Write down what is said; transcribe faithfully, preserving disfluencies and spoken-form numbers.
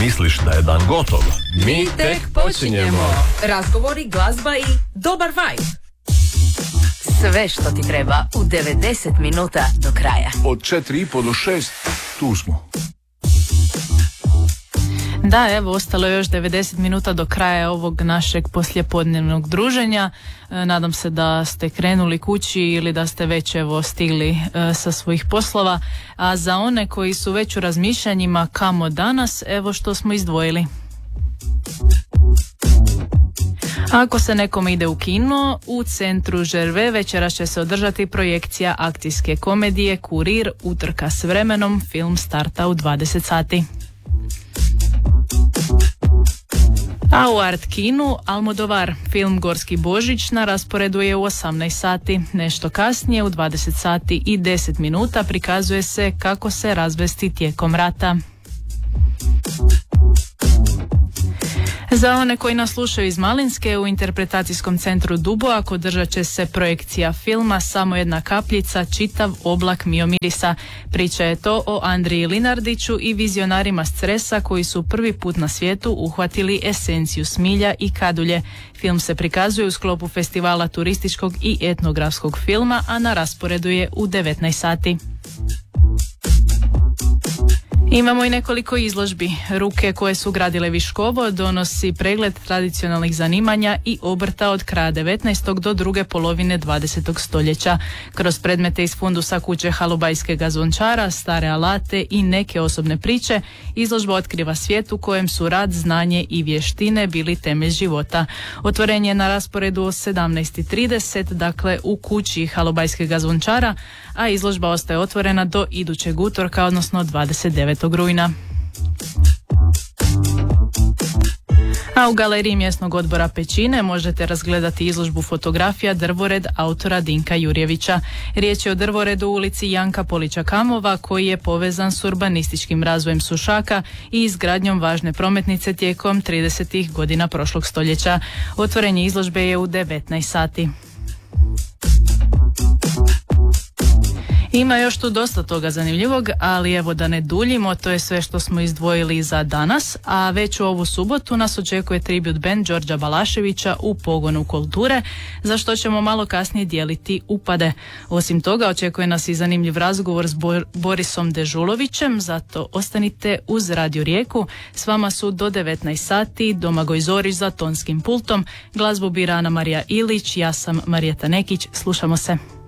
misliš da je dan gotov? Mi tek počinjemo. Razgovori, glazba i dobar vibe. Sve što ti treba u devedeset minuta do kraja. Od četiri i po do šest, tu smo. Da, evo, ostalo je još devedeset minuta do kraja ovog našeg poslijepodnevnog druženja. E, nadam se da ste krenuli kući ili da ste već evo stigli e, sa svojih poslova. A za one koji su već u razmišljanjima kamo danas, evo što smo izdvojili. Ako se nekome ide u kino, u centru Žerve večeras će se održati projekcija akcijske komedije Kurir, utrka s vremenom. Film starta u dvadeset sati. A u Art kinu Almodovar, film Gorski Božić na rasporedu je u osamnaest sati. Nešto kasnije u dvadeset sati i deset minuta prikazuje se Kako se razvesti tijekom rata. Za one koji nas slušaju iz Malinske, u interpretacijskom centru Duboak održat će se projekcija filma Samo jedna kapljica, čitav oblak miomirisa. Priča je to o Andriji Linardiću i vizionarima s Cresa koji su prvi put na svijetu uhvatili esenciju smilja i kadulje. Film se prikazuje u sklopu festivala turističkog i etnografskog filma, a na rasporedu je u devetnaest sati. Imamo i nekoliko izložbi. Ruke koje su gradile Viškovo donosi pregled tradicionalnih zanimanja i obrta od kraja devetnaestog do druge polovine dvadesetog stoljeća. Kroz predmete iz fundusa kuće Halubajskega zvončara, stare alate i neke osobne priče, izložba otkriva svijet u kojem su rad, znanje i vještine bili temelj života. Otvorenje je na rasporedu o sedamnaest i trideset, dakle u kući Halubajskega zvončara, a izložba ostaje otvorena do idućeg utorka, odnosno dvadeset devetog rujna. A u galeriji mjesnog odbora Pećine možete razgledati izložbu fotografija Drvored autora Dinka Jurjevića. Riječ je o drvoredu u ulici Janka Polića Kamova koji je povezan s urbanističkim razvojem Sušaka i izgradnjom važne prometnice tijekom tridesetih godina prošlog stoljeća. Otvorenje izložbe je u devetnaest sati. Ima još tu dosta toga zanimljivog, ali evo da ne duljimo, to je sve što smo izdvojili za danas, a već u ovu subotu nas očekuje tribut band Đorđa Balaševića u Pogonu kulture, za što ćemo malo kasnije dijeliti upade. Osim toga, očekuje nas i zanimljiv razgovor s Bo- Borisom Dežulovićem, zato ostanite uz Radio Rijeku. S vama su do devetnaest sati Domagoj Zorić za tonskim pultom, glazbu bira Ana Marija Ilić, ja sam Marijeta Nekić, slušamo se.